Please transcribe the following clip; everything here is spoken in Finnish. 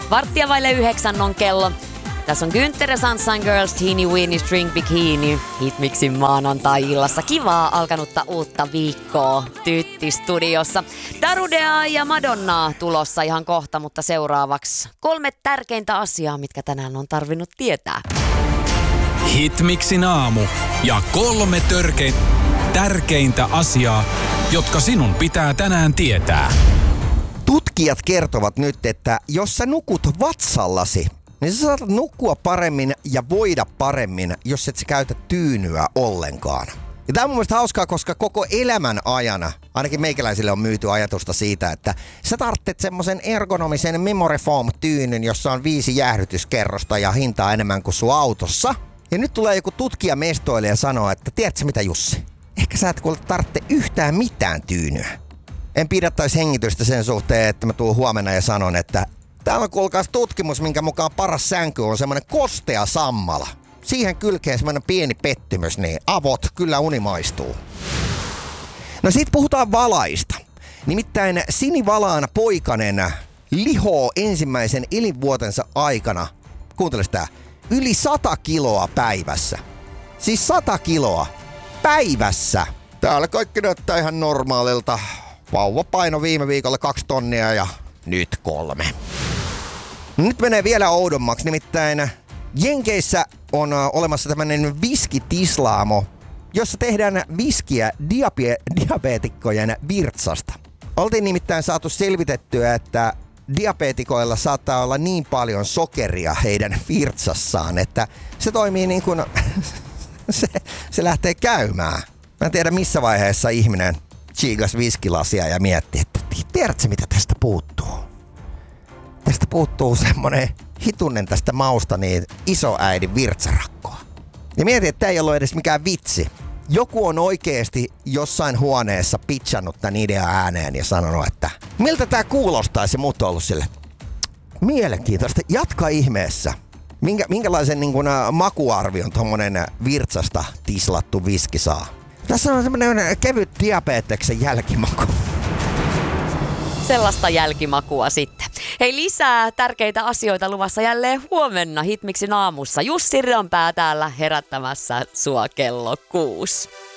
8:15 on kello. Tässä on Günther ja Sunshine Girls, Teeny Weeny String Bikini. Hitmixin maanantai-illassa. Kivaa alkanutta uutta viikkoa Tytti-studiossa. Darudea ja Madonnaa tulossa ihan kohta, mutta seuraavaksi 3 tärkeintä asiaa, mitkä tänään on tarvinnut tietää. Hitmixin aamu ja 3 tärkeintä asiaa, jotka sinun pitää tänään tietää. Tutkijat kertovat nyt, että jos sä nukut vatsallasi, niin sä saatat nukkua paremmin ja voida paremmin, jos et sä käytä tyynyä ollenkaan. Ja tää on mun mielestä hauskaa, koska koko elämän ajana, ainakin meikäläisille on myyty ajatusta siitä, että sä tarvitset semmosen ergonomisen memory foam tyynyn, jossa on 5 jäähdytyskerrosta ja hintaa enemmän kuin sun autossa. Ja nyt tulee joku tutkija mestoille ja sanoo, että tiedätkö mitä Jussi? Ehkä sä et kuule tarvitse yhtään mitään tyynyä. En pidättäisi hengitystä sen suhteen, että mä tuun huomenna ja sanon, että täällä on kuulkaas tutkimus, minkä mukaan paras sänky on semmonen kostea sammala. Siihen kylkeen semmonen pieni pettymys, niin avot kyllä unimaistuu. No sit puhutaan valaista. Nimittäin sinivalaana poikanen lihoo ensimmäisen elinvuotensa aikana, kuunteles tää, yli 100 kiloa päivässä. Siis 100 kiloa päivässä. Täällä kaikki näyttää ihan normaalilta. Vauva paino viime viikolla 2 tonnia ja nyt 3. Nyt menee vielä oudommaksi, nimittäin Jenkeissä on olemassa tämmönen viskitislaamo, jossa tehdään viskiä diabeetikkojen virtsasta. Oltiin nimittäin saatu selvitettyä, että diabeetikoilla saattaa olla niin paljon sokeria heidän virtsassaan, että se toimii niin kuin se lähtee käymään. Mä en tiedä missä vaiheessa ihminen chiigas viskilasia ja mietti, että tiedätkö mitä tästä puuttuu? Tästä puuttuu semmonen hitunen tästä mausta niin isoäidin virtsarakkoa. Ja mietin, että tää ei ollut edes mikään vitsi. Joku on oikeesti jossain huoneessa pitchannut tän idean ääneen ja sanonut, että miltä tää kuulostaisi, ja muut on ollut sille. Mielenkiintoista, jatka ihmeessä. Minkälaisen niin kun, makuarvion tommonen virtsasta tislattu viski saa? Tässä on semmonen kevyt diabeteksen jälkimaku. Sellaista jälkimakua sitten. Hei, lisää tärkeitä asioita luvassa jälleen huomenna Hitmixin aamussa. Jussi Rironpää täällä herättämässä sua kello 6.